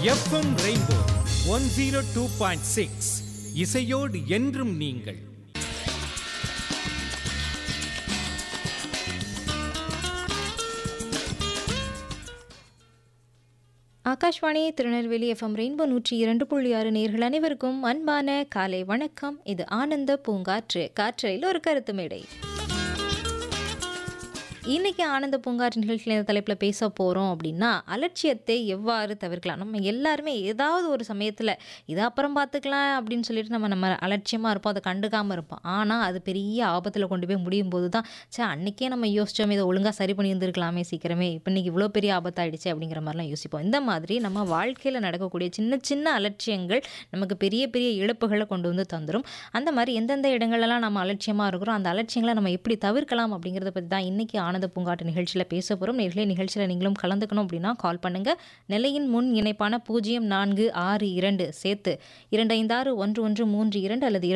FM rainbow 102.6 இசையோடு என்றும் நீங்கள். ஆகாஷ்வாணி திருநெல்வேலி எஃப்எம் ரெயின்போ 102.6 நேயர்கள் அனைவருக்கும் அன்பான காலை வணக்கம். இது ஆனந்த பூங்காற்று, காற்றையில் ஒரு கருத்து மேடை. இன்னைக்கு ஆனந்த பூங்காற்று நிகழ்ச்சியில் இந்த தலைப்பில் பேச போகிறோம் அப்படின்னா, அலட்சியத்தை எவ்வாறு தவிர்க்கலாம். நம்ம எல்லாருமே ஏதாவது ஒரு சமயத்தில் இதை அப்புறம் பார்த்துக்கலாம் அப்படின்னு சொல்லிட்டு நம்ம அலட்சியமாக இருப்போம், அதை கண்டுக்காமல் இருப்போம். ஆனால் அது பெரிய ஆபத்தில் கொண்டு போய் முடியும் போது தான் அன்னைக்கே நம்ம யோசிச்சோம், இதை ஒழுங்காக சரி பண்ணி இருந்திருக்கலாமே சீக்கிரமே, இப்போ இன்னைக்கு இவ்வளோ பெரிய ஆபத்தாயிடுச்சு அப்படிங்கிற மாதிரிலாம் யோசிப்போம். இந்த மாதிரி நம்ம வாழ்க்கையில் நடக்கக்கூடிய சின்ன சின்ன அலட்சியங்கள் நமக்கு பெரிய பெரிய இழப்புகளை கொண்டு வந்து தந்துடும். அந்த மாதிரி எந்தெந்த இடங்கள்லாம் நம்ம அலட்சியமாக இருக்கிறோம், அந்த அலட்சியங்களை நம்ம எப்படி தவிர்க்கலாம் அப்படிங்கிறத பற்றி தான் இன்னைக்கு ஆனந்த பூங்காட்டு நிகழ்ச்சியில் பேச போகிறோம். நேர்களே, நிகழ்ச்சியில் நீங்களும் கலந்துக்கணும் அப்படின்னா கால் பண்ணுங்க. நிலையின் முன் இணைப்பான 0462 சேர்த்து 256113 அல்லது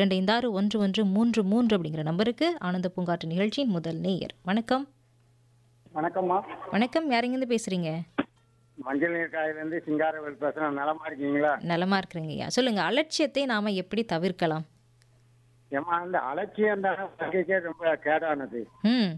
256113 அப்படிங்கிற நம்பருக்கு ஆனந்த பூங்காட்டு நிகழ்ச்சியின் முதல் நேயர். வணக்கம். வணக்கம்மா. வணக்கம், யாரெங்கிருந்து பேசுறீங்க? மஞ்சள் நீர் காயிலிருந்து சிங்காரவேல் பேசுறேன். நலமா இருக்கீங்களா? நலமா இருக்கிறீங்க ஐயா. சொல்லுங்க, அலட்சியத்தை நாம எப்படி தவிர்க்கலாம்? ஏமா, அந்த அலட்சியம் தான் வாழ்க்கைக்கே ரொம்ப கேடானது. ம்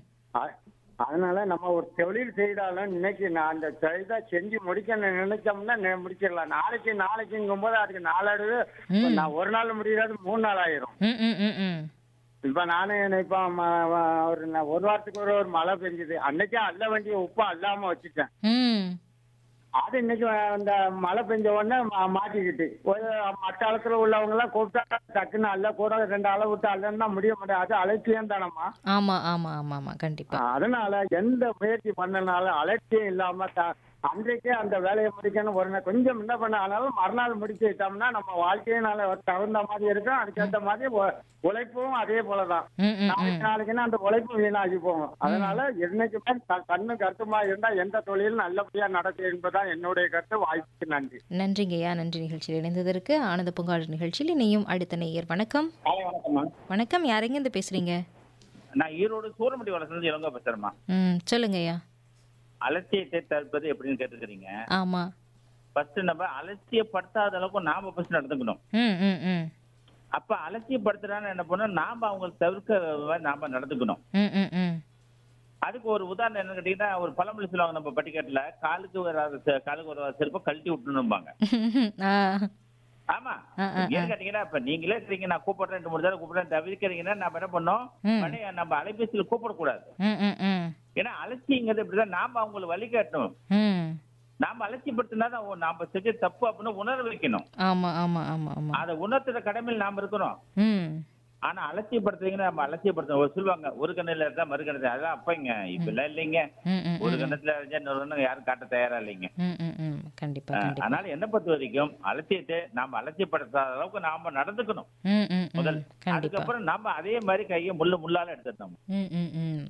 அதனால நம்ம ஒரு தொழில் செய்தாலும் இன்னைக்கு நான் அந்த தொழிலை செஞ்சு முடிக்க நினைச்சோம்னா முடிச்சிடலாம். நாளைக்குங்கும் போது அதுக்கு நாளடைவு நான் ஒரு நாள் முடியாது 3 நாள் ஆயிரும். ம் ம் ம் ம் இப்ப நானே இப்போ ஒரு வாரத்துக்கு ஒரு மழை பெஞ்சுது. அன்னைக்கே அள்ள வேண்டிய உப்பு அல்லாம வச்சுட்டேன். ம் அது இன்னைக்கு அந்த மழை பெஞ்ச உடனே மாட்டிக்கிட்டு ஒரு மட்டாளத்துல உள்ளவங்க எல்லாம் கூப்பிட்டா டக்குன்னு அல்ல கூட 2 அளவு விட்டு அல்லன்னா முடிய முடியாது. அது அலட்சியம் தானம்மா. ஆமா ஆமா ஆமா ஆமா கண்டிப்பா. அதனால எந்த முயற்சி பண்ணனாலும் அலட்சியம் இல்லாம அன்றைக்கே அந்த வேலையை முடிக்கணும். ஒரு நாள் கொஞ்சம் என்ன பண்ண ஆனாலும் மறுநாள் முடிச்சு விட்டோம்னா நம்ம வாழ்க்கையினால தகுந்த மாதிரி இருக்கும். அதுக்கேற்ற மாதிரி உழைப்பும் அதே போலதான். ம் ம் ம் நாளைக்குன்னா அந்த உழைப்பு வீணாகி போகும். அதனால என்னைக்குமே கண்ணு கருத்துமா இருந்தா எந்த தொழிலும் நல்லபடியா நடக்கும் என்பதுதான் என்னுடைய கருத்து. வாய்ப்புக்கு நன்றி. நன்றிங்க ஐயா. நன்றி நிகழ்ச்சியில் இணைந்ததற்கு. ஆனந்த பூங்காடு நிகழ்ச்சியில் இணையும் அடுத்த நேயர். வணக்கம். வணக்கம்மா. வணக்கம், யாரெங்கிருந்து பேசுறீங்க? நான் ஈரோடு சூரமட்டி வளர்ந்து இளங்கோ பேசுறேம்மா. சொல்லுங்க ஐயா. அலட்சியத்தை தவிர்ப்பது எப்படின்னு கேட்டுக்கிறீங்க. ஆமா. ஃபர்ஸ்ட் நம்ம அலட்சியப்படுத்தாத அளவுக்கு நாம ஃபர்ஸ்ட் நடந்துக்கணும். ம் ம் ம் அப்ப அலட்சியப்படுத்துறான்னு என்ன பண்ணணும், நாம அவங்களை தவிர்க்க நாம நடந்துக்கணும். ம் ம் ம் அதுக்கு ஒரு உதாரணம் என்ன கேட்டீங்கன்னா, ஒரு பழமொழி சொல்லுவாங்க நம்ம பட்டிக்காட்டுல, காலுக்கு வர செருப்பை கழட்டி விட்டுணும்பாங்க. ஆ ஆமா. ஆ, ஆ, ஏன்னு கேட்டீங்கன்னா, இப்ப நீங்களே இருக்கீங்க, நான் கூப்பிடுறேன் 2-3 தடவை கூப்பிடுறேன் தவிர்க்கிறீங்கன்னா நம்ம என்ன பண்ணோம், நம்ம அலைபேசியில கூப்பிடக்கூடாது. ம் ம் ம் ஏன்னா அலட்சியங்கிறது இப்படிதான், நாம அவங்களை வழிகாட்டணும். ம் நாம அலட்சியப்படுத்தினா நாம செஞ்ச தப்பு அப்படின்னு உணர வைக்கணும். ஆமா ஆமா ஆமா ஆமா. அதை உணர்த்துற கடமையில் நாம இருக்கிறோம். ம் ஆனா அலட்சியப்படுத்துறீங்கன்னா நம்ம அலட்சியப்படுத்த சொல்லுவாங்க, ஒரு கண்ணுல இருந்தா மறு கண்ணத்துல. அதான் அப்பங்க இப்ப எல்லாம் இல்லைங்க. ம் ம் ஒரு கண்ணத்துல இருந்தா இன்னொரு கண்ணு யாரும் காட்ட தயாரா இல்லைங்க. ம் ம் ம் கண்டிப்பா கண்டிப்பா. அதனால என்ன பொறுத்த வரைக்கும் அலட்சியத்தை நாம அலட்சியப்படுத்தாத அளவுக்கு நாம நடந்துக்கணும் ம் ம் முதல். கண்டிப்பா. அதுக்கப்புறம் நம்ம அதே மாதிரி கையை முள்ளால எடுத்துட்டோம். ம் ம் ம்